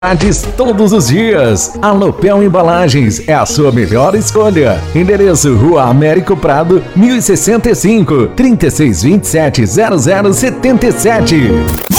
todos os dias. A Lopel Embalagens é a sua melhor escolha. Endereço: Rua Américo Prado, 1065, 3627-0077.